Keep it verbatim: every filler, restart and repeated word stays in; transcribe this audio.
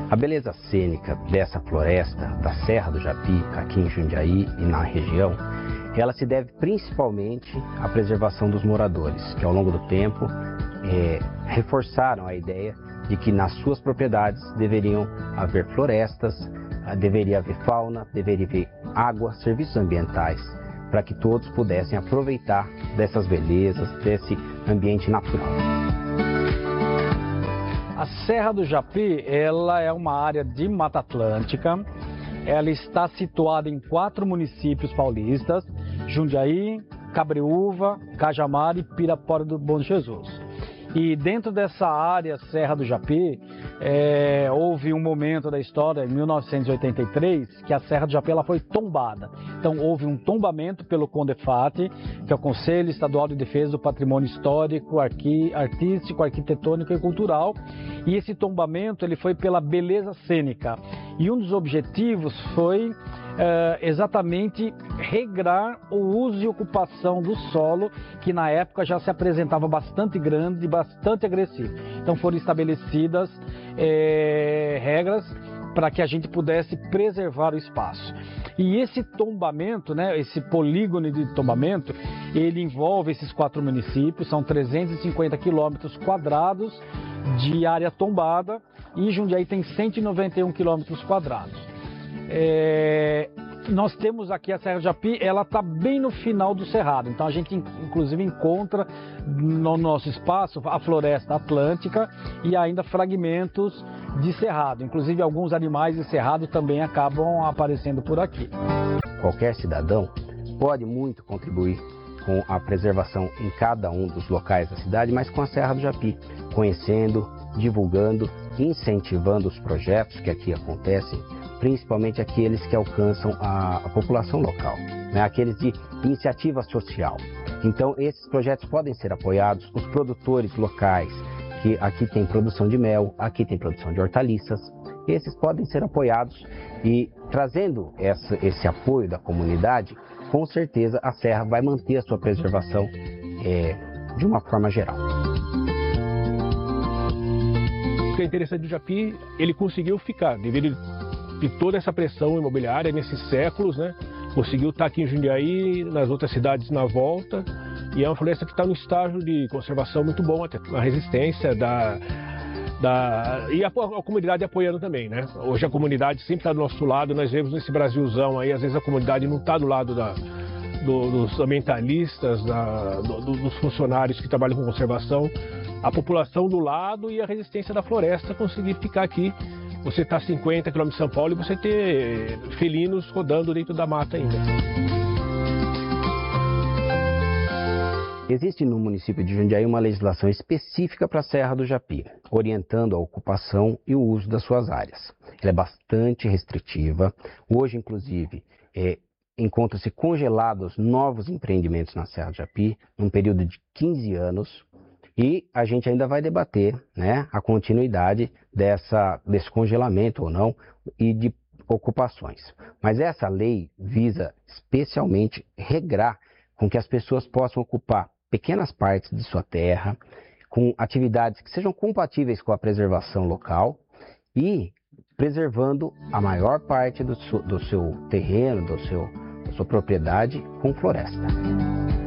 A beleza cênica dessa floresta, da Serra do Japi, aqui em Jundiaí e na região, ela se deve principalmente à preservação dos moradores, que ao longo do tempo é, reforçaram a ideia de que nas suas propriedades deveriam haver florestas, deveria haver fauna, deveria haver água, serviços ambientais, para que todos pudessem aproveitar dessas belezas, desse ambiente natural. A Serra do Japi, ela é uma área de Mata Atlântica. Ela está situada em quatro municípios paulistas: Jundiaí, Cabreúva, Cajamar e Pirapora do Bom Jesus. E dentro dessa área Serra do Japi, é, houve um momento da história, em mil novecentos e oitenta e três, que a Serra do Japi ela foi tombada. Então houve um tombamento pelo CONDEFAT, que é o Conselho Estadual de Defesa do Patrimônio Histórico, Arqui, Artístico, Arquitetônico e Cultural. E esse tombamento ele foi pela beleza cênica. E um dos objetivos foi é, exatamente regrar o uso e ocupação do solo, que na época já se apresentava bastante grande e bastante agressivo. Então foram estabelecidas é, regras para que a gente pudesse preservar o espaço. E esse tombamento, né, esse polígono de tombamento, ele envolve esses quatro municípios, são trezentos e cinquenta quilômetros quadrados de área tombada, e Jundiaí tem cento e noventa e um quilômetros quadrados. É, nós temos aqui a Serra do Japi, ela está bem no final do cerrado, então a gente inclusive encontra no nosso espaço a floresta atlântica e ainda fragmentos de cerrado, inclusive alguns animais de cerrado também acabam aparecendo por aqui. Qualquer cidadão pode muito contribuir com a preservação em cada um dos locais da cidade, mas com a Serra do Japi, conhecendo, divulgando, incentivando os projetos que aqui acontecem, principalmente aqueles que alcançam a, a população local, né? Aqueles de iniciativa social. Então esses projetos podem ser apoiados, os produtores locais, que aqui tem produção de mel, aqui tem produção de hortaliças, esses podem ser apoiados, e trazendo essa, esse apoio da comunidade, com certeza a serra vai manter a sua preservação é, de uma forma geral. O que é interessante do Japi, ele conseguiu ficar, devido de toda essa pressão imobiliária nesses séculos, né? Conseguiu estar aqui em Jundiaí, nas outras cidades na volta, e é uma floresta que está no estágio de conservação muito bom, até a resistência da, da e a, a comunidade apoiando também, né? Hoje a comunidade sempre está do nosso lado, nós vemos nesse Brasilzão aí, às vezes a comunidade não está do lado da, do, dos ambientalistas, da, do, dos funcionários que trabalham com conservação, a população do lado e a resistência da floresta conseguir ficar aqui. Você está a cinquenta quilômetros de São Paulo e você ter felinos rodando dentro da mata ainda. Existe no município de Jundiaí uma legislação específica para a Serra do Japi, orientando a ocupação e o uso das suas áreas. Ela é bastante restritiva. Hoje, inclusive, é, encontram-se congelados novos empreendimentos na Serra do Japi, num período de quinze anos. E a gente ainda vai debater, né, a continuidade dessa, desse congelamento ou não e de ocupações. Mas essa lei visa especialmente regrar com que as pessoas possam ocupar pequenas partes de sua terra, com atividades que sejam compatíveis com a preservação local e preservando a maior parte do seu, do seu terreno, do seu, da sua propriedade com floresta.